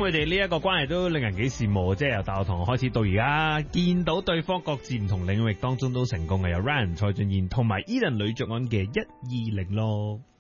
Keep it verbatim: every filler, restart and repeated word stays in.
佢哋呢一個關係都令人幾羨慕，即係由大學同學開始到而家，見到對方各自唔同領域當中都成功嘅，有 Ryan 蔡俊彥同埋 Eden 呂卓安嘅一二零咯。